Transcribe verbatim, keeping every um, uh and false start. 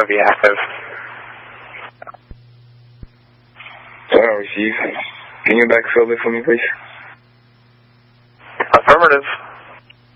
to be active. Well, receive. Can you back fill it for me, please? Affirmative.